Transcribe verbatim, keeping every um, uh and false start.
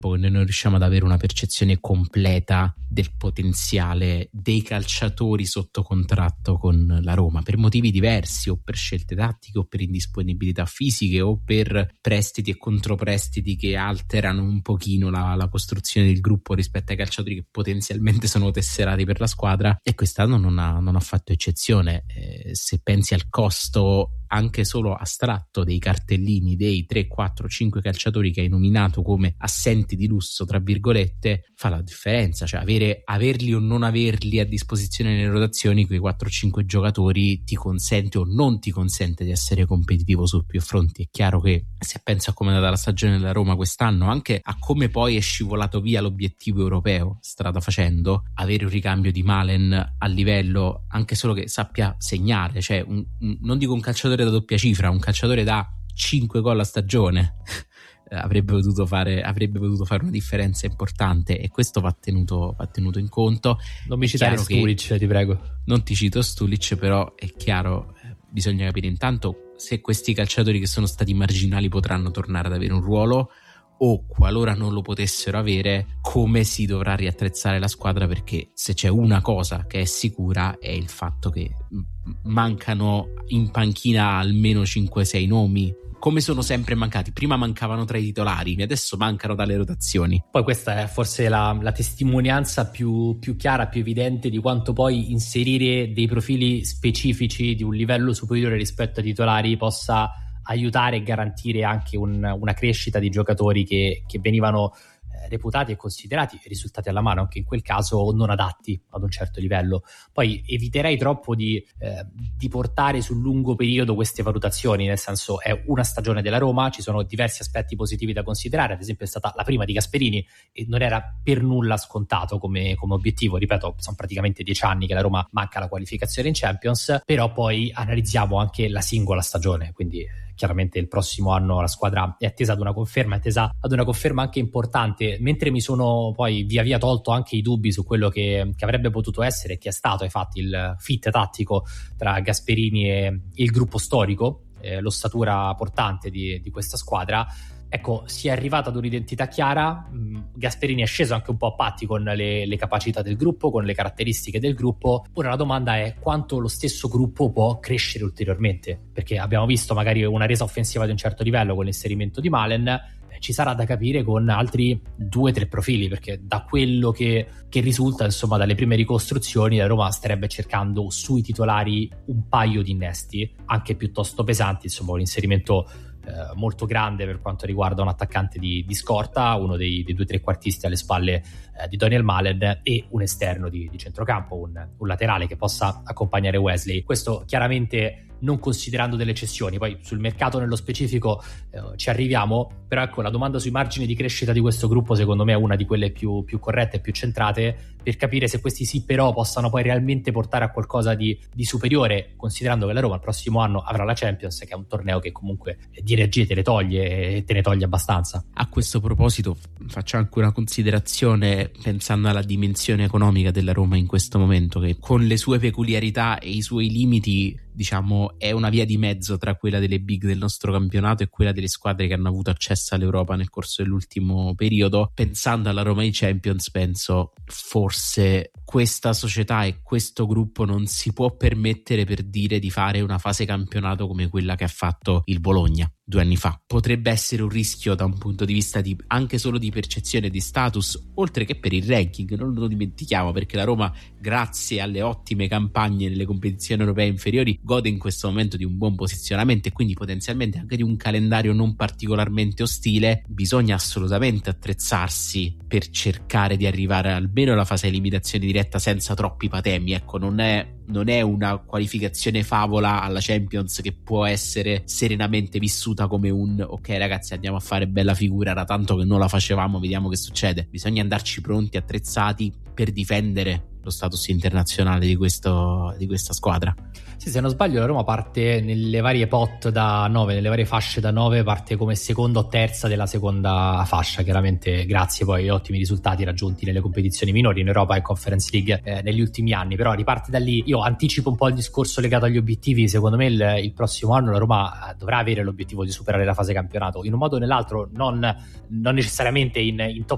noi non riusciamo ad avere una percezione completa del potenziale dei calciatori sotto contratto con la Roma, per motivi diversi, o per scelte tattiche, o per indisponibilità fisiche, o per prestiti e controprestiti che alterano un pochino la, la costruzione del gruppo rispetto ai calciatori che potenzialmente sono tesserati per la squadra, e quest'anno non ha, non ha fatto eccezione. Eh, se pensi al costo anche solo astratto dei cartellini dei tre, quattro, cinque calciatori che hai nominato come assenti di lusso, tra virgolette, fa la differenza. Cioè avere, averli o non averli a disposizione nelle rotazioni, quei quattro cinque giocatori ti consente o non ti consente di essere competitivo su più fronti. È chiaro che se penso a come è andata la stagione della Roma quest'anno, anche a come poi è scivolato via l'obiettivo europeo strada facendo, avere un ricambio di Malen a livello anche solo che sappia segnare, cioè un, un, non dico un calciatore da doppia cifra, un calciatore da cinque gol a stagione avrebbe potuto fare avrebbe potuto fare una differenza importante, e questo va tenuto, va tenuto in conto. Non mi citare Stulic, ti prego. Non ti cito Stulic, però è chiaro, bisogna capire intanto se questi calciatori che sono stati marginali potranno tornare ad avere un ruolo, o qualora non lo potessero avere, come si dovrà riattrezzare la squadra, perché se c'è una cosa che è sicura è il fatto che mancano in panchina almeno cinque sei nomi, come sono sempre mancati. Prima mancavano tra i titolari, adesso mancano dalle rotazioni. Poi questa è forse la, la testimonianza più, più chiara, più evidente di quanto poi inserire dei profili specifici di un livello superiore rispetto ai titolari possa aiutare e garantire anche un, una crescita di giocatori che, che venivano eh, reputati e considerati, risultati alla mano anche in quel caso, non adatti ad un certo livello. Poi eviterei troppo di, eh, di portare sul lungo periodo queste valutazioni, nel senso è una stagione della Roma, ci sono diversi aspetti positivi da considerare, ad esempio è stata la prima di Gasperini e non era per nulla scontato come, come obiettivo. Ripeto, sono praticamente dieci anni che la Roma manca la qualificazione in Champions, però poi analizziamo anche la singola stagione, quindi chiaramente il prossimo anno la squadra è attesa ad una conferma, è attesa ad una conferma anche importante, mentre mi sono poi via via tolto anche i dubbi su quello che, che avrebbe potuto essere e che è stato infatti il fit tattico tra Gasperini e il gruppo storico, eh, l'ossatura portante di, di questa squadra. Ecco, si è arrivata ad un'identità chiara. Gasperini è sceso anche un po' a patti con le, le capacità del gruppo, con le caratteristiche del gruppo. Ora la domanda è quanto lo stesso gruppo può crescere ulteriormente, perché abbiamo visto magari una resa offensiva di un certo livello con l'inserimento di Malen. Ci sarà da capire con altri due tre profili, perché da quello che, che risulta insomma dalle prime ricostruzioni la Roma starebbe cercando sui titolari un paio di innesti anche piuttosto pesanti, insomma un inserimento Eh, molto grande per quanto riguarda un attaccante di, di scorta, uno dei, dei due trequartisti alle spalle eh, di Daniel Malen, e un esterno di, di centrocampo, un, un laterale che possa accompagnare Wesley. Questo chiaramente non considerando delle cessioni, poi sul mercato nello specifico eh, ci arriviamo, però ecco, la domanda sui margini di crescita di questo gruppo secondo me è una di quelle più, più corrette e più centrate, per capire se questi sì però possano poi realmente portare a qualcosa di, di superiore, considerando che la Roma il prossimo anno avrà la Champions, che è un torneo che comunque di energie te le toglie e te ne toglie abbastanza. A questo proposito faccio anche una considerazione pensando alla dimensione economica della Roma in questo momento, che con le sue peculiarità e i suoi limiti, diciamo, è una via di mezzo tra quella delle big del nostro campionato e quella delle squadre che hanno avuto accesso all'Europa nel corso dell'ultimo periodo. Pensando alla Roma in Champions, penso forse questa società e questo gruppo non si può permettere, per dire, di fare una fase campionato come quella che ha fatto il Bologna due anni fa. Potrebbe essere un rischio da un punto di vista di anche solo di percezione di status, oltre che per il ranking, non lo dimentichiamo, perché la Roma, grazie alle ottime campagne nelle competizioni europee inferiori, gode in questo momento di un buon posizionamento e quindi potenzialmente anche di un calendario non particolarmente ostile. Bisogna assolutamente attrezzarsi per cercare di arrivare almeno alla fase eliminazione diretta senza troppi patemi. Ecco, non è non è una qualificazione favola alla Champions che può essere serenamente vissuta come un ok ragazzi, andiamo a fare bella figura, era tanto che non la facevamo, vediamo che succede. Bisogna andarci pronti, attrezzati per difendere lo status internazionale di questo di questa squadra. Sì, se non sbaglio la Roma parte nelle varie pot da nove, nelle varie fasce da nove, parte come seconda o terza della seconda fascia, chiaramente grazie poi agli ottimi risultati raggiunti nelle competizioni minori in Europa e Conference League eh, negli ultimi anni. Però riparte da lì. Io anticipo un po' il discorso legato agli obiettivi. Secondo me il, il prossimo anno la Roma dovrà avere l'obiettivo di superare la fase campionato in un modo o nell'altro, non, non necessariamente in, in top